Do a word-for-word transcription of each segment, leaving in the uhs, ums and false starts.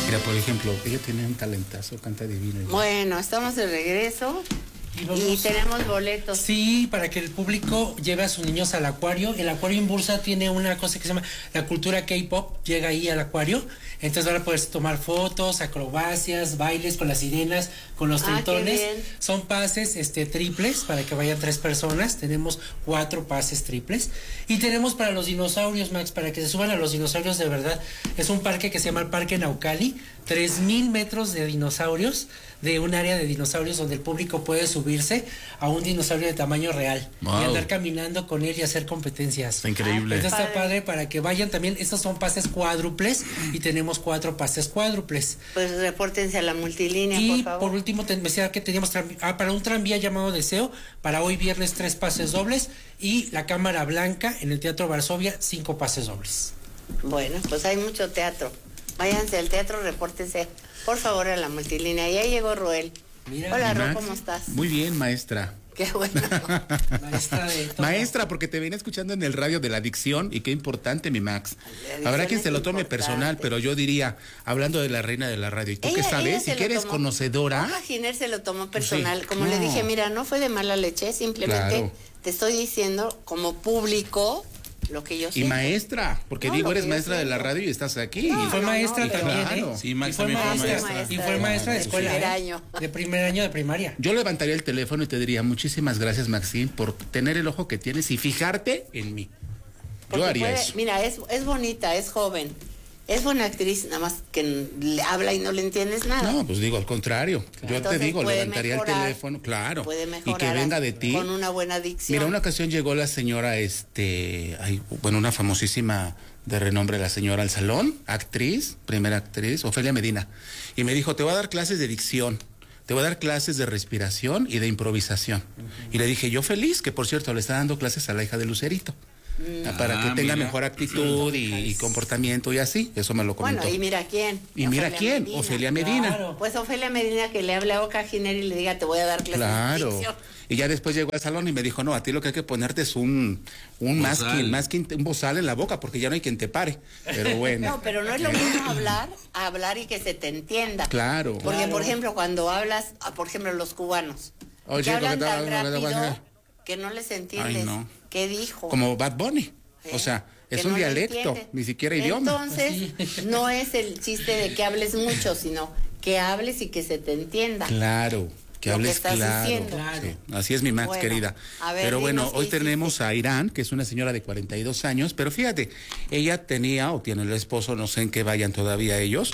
Mira, por ejemplo, ella tiene un talentazo, canta divino. Bueno, estamos de regreso. Y, vamos, y tenemos boletos. Sí, para que el público lleve a sus niños al acuario. El acuario en Bursa tiene una cosa que se llama la cultura K-pop, llega ahí al acuario. Entonces van a poder tomar fotos, acrobacias, bailes con las sirenas, con los ah, tritones. Son pases este, triples para que vayan tres personas. Tenemos cuatro pases triples. Y tenemos para los dinosaurios, Max, para que se suban a los dinosaurios de verdad. Es un parque que se llama el Parque Naucali. tres mil metros de dinosaurios, de un área de dinosaurios donde el público puede subirse a un dinosaurio de tamaño real. Wow. Y andar caminando con él y hacer competencias. Está increíble. Entonces está padre para que vayan también. Estos son pases cuádruples y tenemos cuatro pases cuádruples. Pues repórtense a la multilínea, y por favor. por último, te decía que teníamos ah, para un tranvía llamado Deseo, para hoy viernes tres pases dobles y la Cámara Blanca en el Teatro Varsovia, cinco pases dobles. Bueno, pues hay mucho teatro. Váyanse al teatro, repórtense, por favor, a la multilínea. Ya llegó Roel. Mira, hola, Ro, ¿cómo estás? Muy bien, maestra. Qué bueno. Maestra, de maestra, porque te viene escuchando en el radio de la adicción y qué importante, mi Max. Habrá quien se lo tome importante. Personal, pero yo diría, hablando de la reina de la radio, ¿y tú ella, qué sabes? ¿Y que eres tomó, conocedora? Oja Giner se lo tomó personal. Sí. Como no. le dije, mira, no fue de mala leche, simplemente claro. te estoy diciendo como público lo que yo sé. Y maestra, porque no, digo, eres maestra de la radio y estás aquí. No, y fue no, maestra no, también, claro. ¿eh? Sí, Max y fue también maestra, fue maestra. maestra. Y fue maestra de escuela. De primer ¿eh? año. De primer año de primaria. Yo levantaría el teléfono y te diría, muchísimas gracias, Maxine, por tener el ojo que tienes y fijarte en mí. Porque yo haría puede, eso. Mira, es, es bonita, es joven. Es buena actriz, nada más que le habla y no le entiendes nada. No, pues digo, al contrario. Claro. Yo Entonces, te digo, levantaría mejorar, el teléfono, claro. Puede mejorar y que venga de ti. Con una buena dicción. Mira, una ocasión llegó la señora, este, ay, bueno, una famosísima de renombre, la señora al salón, actriz, primera actriz, Ofelia Medina. Y me dijo, te voy a dar clases de dicción. Te voy a dar clases de respiración y de improvisación. Uh-huh. Y le dije, yo feliz, que por cierto, le está dando clases a la hija de Lucerito. Mm. Para que ah, tenga mira. mejor actitud y, y comportamiento y así, eso me lo comentó. Bueno, y mira quién. Y mira Ofelia quién, Medina. Ofelia Medina. Claro. Pues Ofelia Medina que le hable a Oca Giner y le diga, te voy a dar clases claro. de dicción. Y ya después llegó al salón y me dijo, no, a ti lo que hay que ponerte es un, un masking, masking, un bozal en la boca, porque ya no hay quien te pare. Pero bueno. No, pero no es lo mismo hablar, a hablar y que se te entienda. Claro. Porque, claro. por ejemplo, cuando hablas, por ejemplo, los cubanos, Oye, que hablan tan rápido que no les entiendes. Ay, no. ¿Qué dijo? Como Bad Bunny. ¿Eh? O sea, es que un no dialecto, ni siquiera idioma. Entonces, sí. no es el chiste de que hables mucho, sino que hables y que se te entienda. Claro. Que hables que claro, claro. Sí. Así es mi Max, bueno, querida. Ver, pero bueno, hoy hiciste. tenemos a Irán, que es una señora de cuarenta y dos años, pero fíjate, ella tenía o tiene el esposo, no sé en qué vayan todavía ellos,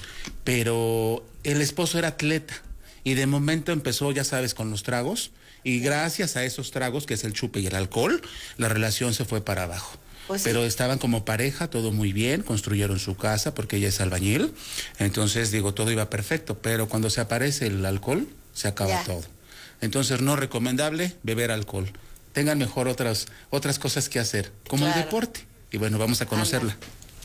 pero el esposo era atleta y de momento empezó, ya sabes, con los tragos y gracias a esos tragos, que es el chupe y el alcohol, la relación se fue para abajo. Pues pero sí. Estaban como pareja, todo muy bien, construyeron su casa porque ella es albañil, entonces digo, todo iba perfecto, pero cuando se aparece el alcohol, se acaba ya. todo. Entonces, no recomendable beber alcohol. Tengan mejor otras otras cosas que hacer, como claro. el deporte. Y bueno, vamos a conocerla.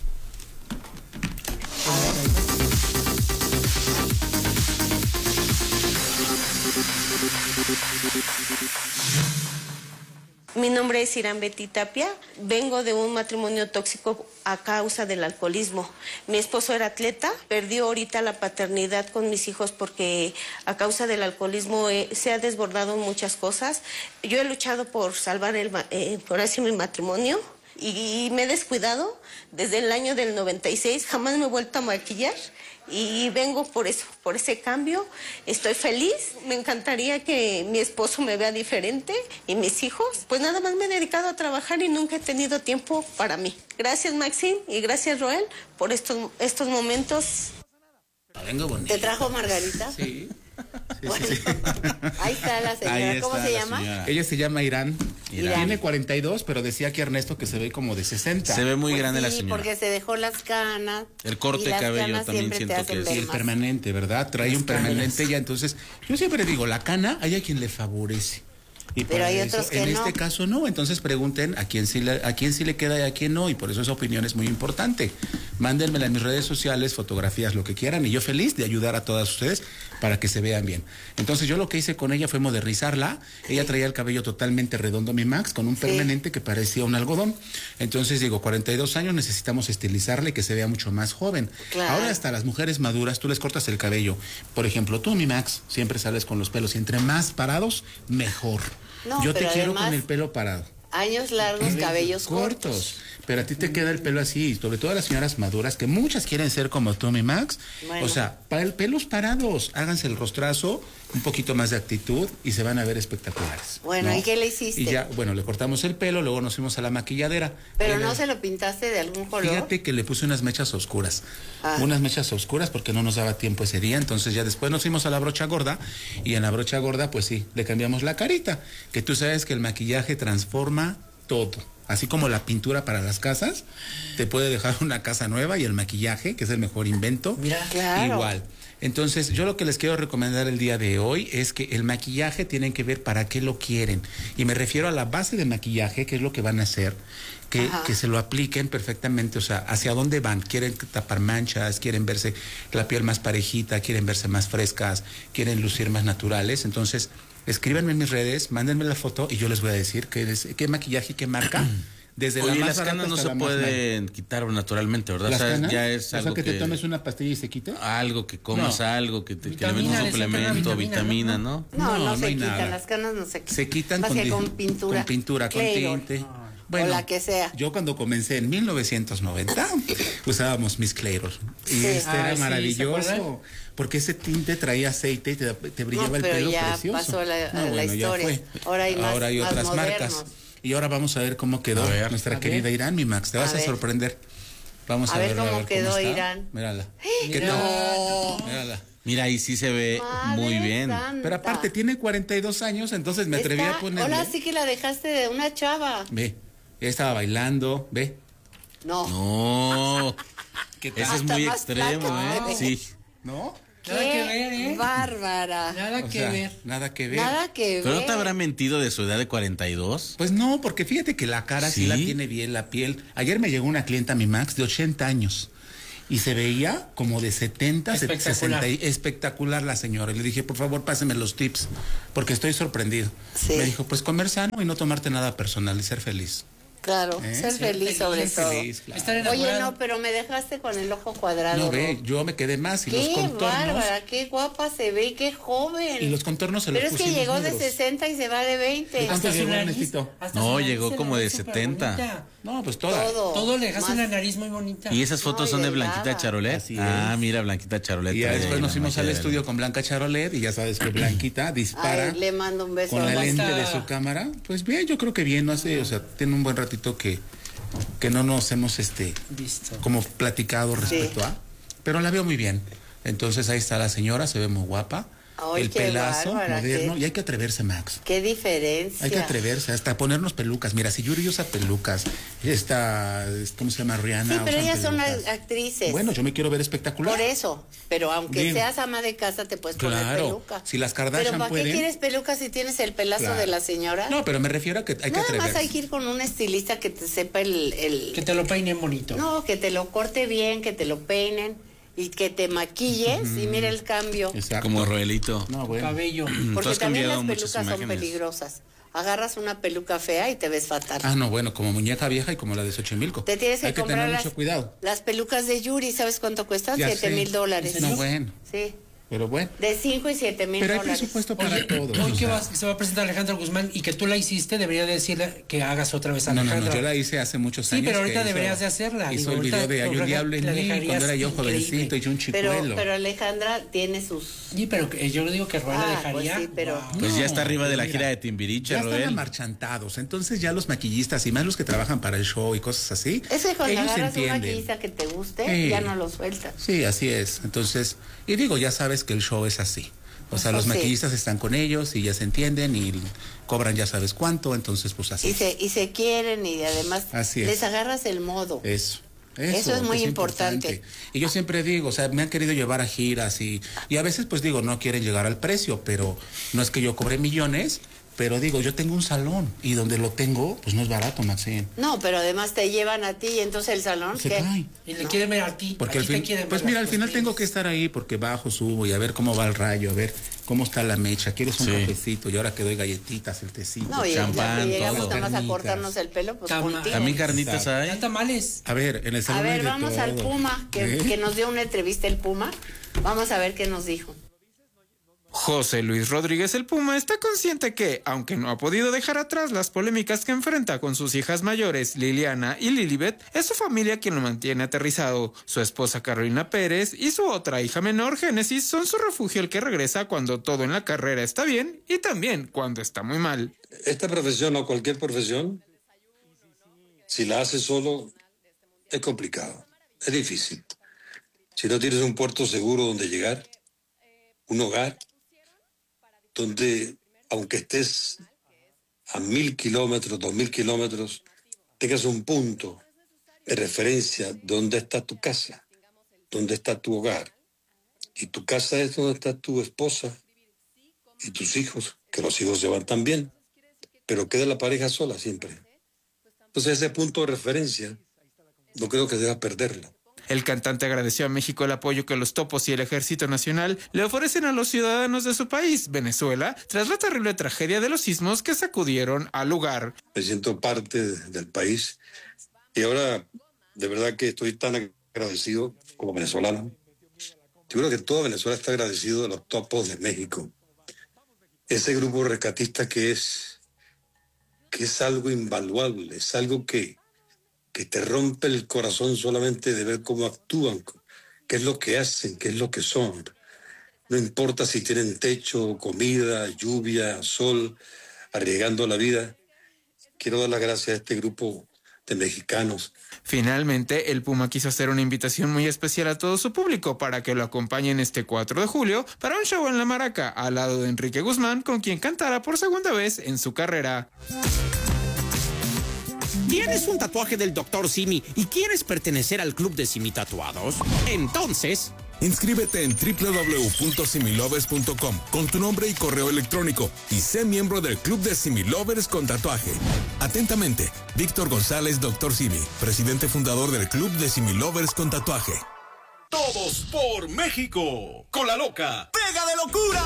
Mi nombre es Irán Betty Tapia, vengo de un matrimonio tóxico a causa del alcoholismo. Mi esposo era atleta, perdió ahorita la paternidad con mis hijos porque a causa del alcoholismo eh, se ha desbordado muchas cosas. Yo he luchado por salvar el, eh, por así mi matrimonio y, y me he descuidado desde el año del noventa y seis, jamás me he vuelto a maquillar. Y vengo por eso, por ese cambio. Estoy feliz, me encantaría que mi esposo me vea diferente y mis hijos. Pues nada más me he dedicado a trabajar y nunca he tenido tiempo para mí. Gracias, Maxine, y gracias, Roel, por estos, estos momentos. ¿Te trajo Margarita? Sí. Sí, bueno, sí, sí. Ahí está la señora. Está ¿Cómo se la llama? Señora. Ella se llama Irán. Irán. Tiene cuarenta y dos, pero decía aquí Ernesto que se ve como de sesenta. Se ve muy pues grande sí, la señora. Porque se dejó las canas. El corte de cabello también siento que es. Y el permanente, ¿verdad? Trae las un permanente canas. Ya, entonces, yo siempre digo, la cana hay a quien le favorece. Y pero hay otros eso, que en no. este caso no, entonces pregunten a quién sí le, a quién sí le queda y a quién no, y por eso esa opinión es muy importante. Mándenmela en mis redes sociales, fotografías, lo que quieran, y yo feliz de ayudar a todas ustedes para que se vean bien. Entonces yo lo que hice con ella fue modernizarla. Sí. Ella traía el cabello totalmente redondo, mi Max, con un permanente sí. que parecía un algodón. Entonces digo, cuarenta y dos años, necesitamos estilizarle, que se vea mucho más joven. Claro. Ahora hasta las mujeres maduras, tú les cortas el cabello. Por ejemplo, tú, mi Max, siempre sales con los pelos, y entre más parados, mejor. No, yo te quiero con el pelo parado. Años largos, cabellos cortos. cortos. Pero a ti te queda el pelo así, sobre todo a las señoras maduras, que muchas quieren ser como tú, mi Max. Bueno. O sea, para el pelos parados, háganse el rostrazo, un poquito más de actitud y se van a ver espectaculares. Bueno, ¿no? ¿Y qué le hiciste? Y ya, bueno, le cortamos el pelo, luego nos fuimos a la maquilladera. Pero le... no se lo pintaste de algún color. Fíjate que le puse unas mechas oscuras. Ah. Unas mechas oscuras porque no nos daba tiempo ese día. Entonces ya después nos fuimos a la brocha gorda y en la brocha gorda, pues sí, le cambiamos la carita. Que tú sabes que el maquillaje transforma todo. Así como la pintura para las casas, te puede dejar una casa nueva, y el maquillaje, que es el mejor invento, Mira, claro. igual. Entonces, yo lo que les quiero recomendar el día de hoy es que el maquillaje tienen que ver para qué lo quieren. Y me refiero a la base de maquillaje, que es lo que van a hacer, que, que se lo apliquen perfectamente, o sea, hacia dónde van. Quieren tapar manchas, quieren verse la piel más parejita, quieren verse más frescas, quieren lucir más naturales. Entonces, escríbanme en mis redes, mándenme la foto y yo les voy a decir qué, qué maquillaje y qué marca. Desde Oye, la las canas no se pueden mal. quitar naturalmente, ¿verdad? ¿Las o sea, canas? ya es algo o sea, que, que te tomes una pastilla y se quite. Algo que comas, no. algo que, te, vitamina, que le metas un suplemento, vitamina, vitamina ¿no? ¿no? No, no, no, no se quitan, nada. las canas no se quitan. Se quitan Más con, que con pintura. Con pintura, con Claro. tinte. No. Bueno, o la que sea. Yo cuando comencé en mil novecientos noventa usábamos mis Clairos. Y sí. este ah, era sí, maravilloso. Porque ese tinte traía aceite y te, te brillaba no, el pelo ya precioso. Pasó la, no, la bueno, historia. Ya fue. Ahora hay, más, Ahora hay más otras modernos. marcas. Y ahora vamos a ver cómo quedó ver, nuestra querida ver. Irán, mi Max. Te vas a, a sorprender. Vamos a, a ver, ver cómo a ver quedó cómo Irán. Mírala. ¿Qué no. tal? Mírala. Mira, ahí sí se ve Madre muy bien. Santa. Pero aparte tiene cuarenta y dos años, entonces me atreví Está, a ponerle. Ahora sí que la dejaste de una chava. Ve, ella estaba bailando, ve. No. No. Ese es muy extremo, placa, ¿eh? Sí. ¿No? Nada que ver, ¿eh? Bárbara. Nada o que sea, ver. Nada que ver. Nada que ver. ¿Pero no te habrá mentido de su edad de cuarenta y dos? Pues no, porque fíjate que la cara sí, sí la tiene bien, la piel. Ayer me llegó una clienta, mi Max, de ochenta años. Y se veía como de setenta, espectacular. sesenta, espectacular la señora. Y le dije, por favor, páseme los tips, porque estoy sorprendido. Sí. Me dijo, pues comer sano y no tomarte nada personal y ser feliz. Claro, ¿Eh? ser, ser feliz, feliz sobre todo. Feliz, claro. Oye, no, pero me dejaste con el ojo cuadrado. No, ve, yo me quedé más y qué los contornos. Bárbara, qué guapa se ve, qué joven. Y los contornos se los Pero es que llegó negros. de sesenta y se va de veinte. ¿Cuánto llegó, Ernesito? No, llegó como de setenta. No, pues toda. Todo, todo le dejaste una nariz muy bonita. ¿Y esas fotos no, son de Blanquita Charolet? Así ah, es. mira, Blanquita Charolet. Y ya después nos fuimos al estudio con Blanca Charolet y ya sabes que Blanquita dispara. Ay, le mando un beso con la lente está? de su cámara. Pues bien, yo creo que bien, no hace, o sea, tiene un buen ratito que que no nos hemos este visto como platicado respecto sí. a, pero la veo muy bien. Entonces ahí está la señora, se ve muy guapa. Ay, el pelazo bárbara, moderno qué, y hay que atreverse, Max. Qué diferencia. Hay que atreverse, hasta ponernos pelucas. Mira, si Yuri usa pelucas, esta, ¿cómo se llama? Rihanna. Sí, pero ellas pelucas. son actrices. Bueno, yo me quiero ver espectacular. Por eso, pero aunque Bien. seas ama de casa te puedes claro, poner peluca. Si las Kardashian pero ¿para pueden, qué quieres pelucas si tienes el pelazo claro. de la señora? No, pero me refiero a que hay que Nada atreverse. más hay que ir con un estilista que te sepa el, el... Que te lo peinen bonito. No, que te lo corte bien, que te lo peinen. Y que te maquilles mm. y mira el cambio. Exacto. Como Roelito. No, bueno. Cabello. Porque también las pelucas son peligrosas. Agarras una peluca fea y te ves fatal. Ah, no, bueno, como muñeca vieja y como la de Xochimilco. Te tienes que Hay que comprar tener las, mucho cuidado. Las pelucas de Yuri, ¿sabes cuánto cuestan? Siete mil dólares. No, bueno. Sí. Pero bueno. De cinco y siete mil dólares. Pero hay presupuesto para Oye, todo. Hoy o que sea. vas, se va a presentar Alejandra Guzmán y que tú la hiciste, debería decirle que hagas otra vez a Alejandra. No, no, no, yo la hice hace muchos sí, años. Sí, pero ahorita hizo, deberías de hacerla. Hizo Digo, el video de Hay un diablo en mí, cuando era yo jovencito y yo un chicuelo. Pero, pero Alejandra tiene sus... Sí, pero yo le digo que Roel ah, la dejaría. Pues, sí, pero... wow. pues no, ya está arriba de la gira de Timbiriche, ya Roel. están amarchantados, entonces ya los maquillistas y más los que trabajan para el show y cosas así. Es que cuando ellos agarras entienden. un maquillista que te guste, sí. ya no lo sueltas. Sí, así es. Entonces, y digo, ya sabes que el show es así. O sea, los sí. maquillistas están con ellos y ya se entienden y cobran ya sabes cuánto, entonces pues así. Y se, y se quieren y además así es. les agarras el modo. Eso. Eso, Eso es muy es importante. importante. Y yo siempre digo, o sea, me han querido llevar a giras y, y a veces pues digo, no quieren llegar al precio, pero no es que yo cobre millones, pero digo, yo tengo un salón y donde lo tengo, pues no es barato, Maxine. No, pero además te llevan a ti y entonces el salón, Se ¿qué? cae. Y le No. quieren ver a ti. Porque al fin, pues mira, al final tengo que estar ahí porque bajo, subo y a ver cómo va el rayo, a ver cómo está la mecha. ¿Quieres un Sí. cafecito? Y ahora que doy galletitas, el tecito, No, y champán, ya que llegamos todo. nada más a Carnitas. cortarnos el pelo, pues Tama- contigo. También carnitas hay. Ya tamales. A ver, en el salón A ver, hay de vamos al todo. Puma, que, ¿Eh? que nos dio una entrevista el Puma. Vamos a ver qué nos dijo. José Luis Rodríguez el Puma está consciente que, aunque no ha podido dejar atrás las polémicas que enfrenta con sus hijas mayores, Liliana y Lilibet, es su familia quien lo mantiene aterrizado. Su esposa Carolina Pérez y su otra hija menor, Génesis, son su refugio el que regresa cuando todo en la carrera está bien y también cuando está muy mal. Esta profesión o cualquier profesión, si la haces solo, es complicado, es difícil. Si no tienes un puerto seguro donde llegar, un hogar, donde, aunque estés a mil kilómetros, dos mil kilómetros, tengas un punto de referencia donde está tu casa, donde está tu hogar. Y tu casa es donde está tu esposa y tus hijos, que los hijos se van también, pero queda la pareja sola siempre. Entonces ese punto de referencia no creo que debas perderlo. El cantante agradeció a México el apoyo que los Topos y el Ejército Nacional le ofrecen a los ciudadanos de su país, Venezuela, tras la terrible tragedia de los sismos que sacudieron al lugar. Me siento parte del país y ahora de verdad que estoy tan agradecido como venezolano. Yo creo que toda Venezuela está agradecido de los Topos de México. Ese grupo rescatista que es, que es algo invaluable, es algo que que te rompe el corazón solamente de ver cómo actúan, qué es lo que hacen, qué es lo que son. No importa si tienen techo, comida, lluvia, sol, arriesgando la vida. Quiero dar las gracias a este grupo de mexicanos. Finalmente, el Puma quiso hacer una invitación muy especial a todo su público para que lo acompañen este cuatro de julio para un show en La Maraca, al lado de Enrique Guzmán, con quien cantará por segunda vez en su carrera. ¿Tienes un tatuaje del doctor Simi y quieres pertenecer al club de Simi Tatuados? Entonces, inscríbete en doble u doble u doble u punto similovers punto com con tu nombre y correo electrónico y sé miembro del club de Similovers con tatuaje. Atentamente, Víctor González, doctor Simi, presidente fundador del club de Similovers con tatuaje. Todos por México, con la loca Pega de Locura.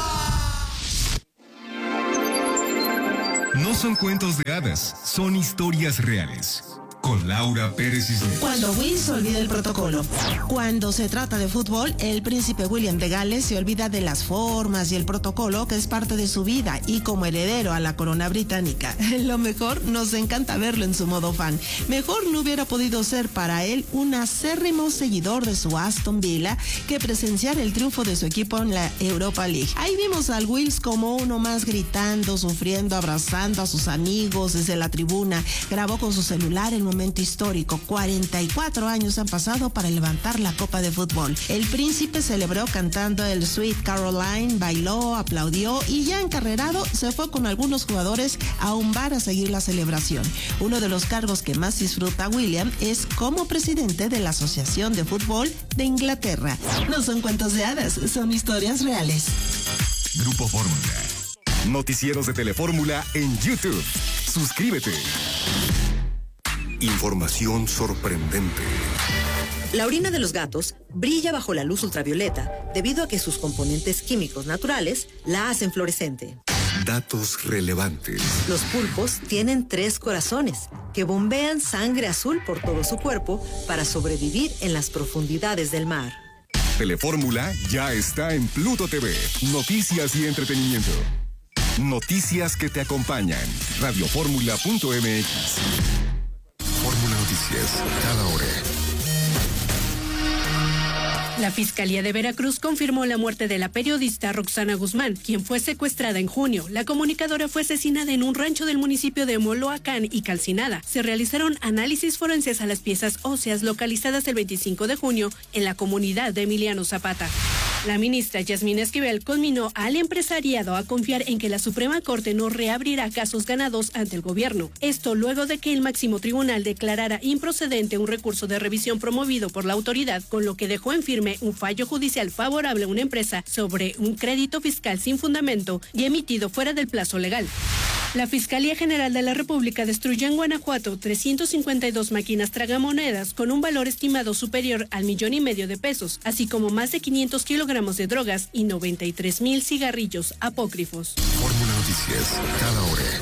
No son cuentos de hadas, son historias reales. Con Laura Pérez Cisneros. Cuando Will se olvida el protocolo. Cuando se trata de fútbol, el príncipe William de Gales se olvida de las formas y el protocolo que es parte de su vida y como heredero a la corona británica. Lo mejor, nos encanta verlo en su modo fan. Mejor no hubiera podido ser para él un acérrimo seguidor de su Aston Villa que presenciar el triunfo de su equipo en la Europa League. Ahí vimos al Wills como uno más gritando, sufriendo, abrazando a sus amigos desde la tribuna. Grabó con su celular el momento histórico. cuarenta y cuatro años han pasado para levantar la copa de fútbol. El príncipe celebró cantando el Sweet Caroline, bailó, aplaudió y ya encarrerado se fue con algunos jugadores a un bar a seguir la celebración. Uno de los cargos que más disfruta William es como presidente de la Asociación de Fútbol de Inglaterra. No son cuentos de hadas, son historias reales. Grupo Fórmula. Noticieros de Telefórmula en YouTube. Suscríbete. Información sorprendente. La orina de los gatos brilla bajo la luz ultravioleta debido a que sus componentes químicos naturales la hacen fluorescente. Datos relevantes. Los pulpos tienen tres corazones que bombean sangre azul por todo su cuerpo para sobrevivir en las profundidades del mar. Telefórmula ya está en Pluto T V. Noticias y entretenimiento. Noticias que te acompañan. radioformula punto m x. Fórmula Noticias, cada hora. La Fiscalía de Veracruz confirmó la muerte de la periodista Roxana Guzmán, quien fue secuestrada en junio. La comunicadora fue asesinada en un rancho del municipio de Moloacán y calcinada. Se realizaron análisis forenses a las piezas óseas localizadas el veinticinco de junio en la comunidad de Emiliano Zapata. La ministra Yasmín Esquivel conminó al empresariado a confiar en que la Suprema Corte no reabrirá casos ganados ante el gobierno. Esto luego de que el máximo tribunal declarara improcedente un recurso de revisión promovido por la autoridad, con lo que dejó en firme un fallo judicial favorable a una empresa sobre un crédito fiscal sin fundamento y emitido fuera del plazo legal. La Fiscalía General de la República destruyó en Guanajuato trescientas cincuenta y dos máquinas tragamonedas con un valor estimado superior al millón y medio de pesos, así como más de quinientos kilogramos de drogas y noventa y tres mil cigarrillos apócrifos. Fórmula Noticias, cada hora.